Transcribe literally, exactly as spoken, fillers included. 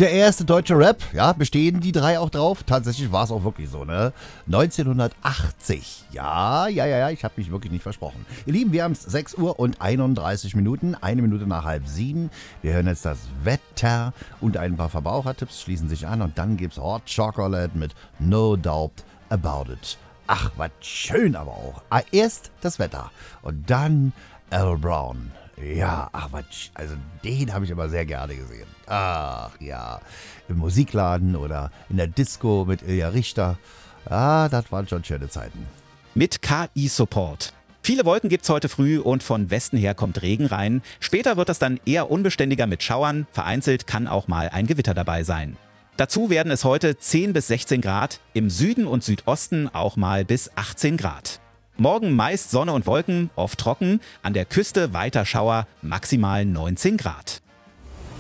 Der erste deutsche Rap, ja, bestehen die drei auch drauf? Tatsächlich war es auch wirklich so, ne? neunzehnhundertachtzig. Ja, ja, ja, ja, ich habe mich wirklich nicht versprochen. Ihr Lieben, wir haben es sechs Uhr und einunddreißig Minuten, eine Minute nach halb sieben. Wir hören jetzt das Wetter und ein paar Verbrauchertipps schließen sich an und dann gibt's Hot Chocolate mit No Doubt About It. Ach, was schön aber auch. Ah, erst das Wetter und dann Al Brown. Ja, ach was, also den habe ich aber sehr gerne gesehen. Ach ja, im Musikladen oder in der Disco mit Ilja Richter. Ah, das waren schon schöne Zeiten. Mit K I-Support. Viele Wolken gibt's heute früh und von Westen her kommt Regen rein. Später wird das dann eher unbeständiger mit Schauern. Vereinzelt kann auch mal ein Gewitter dabei sein. Dazu werden es heute zehn bis sechzehn Grad, im Süden und Südosten auch mal bis achtzehn Grad. Morgen meist Sonne und Wolken, oft trocken, an der Küste weiter Schauer, maximal neunzehn Grad.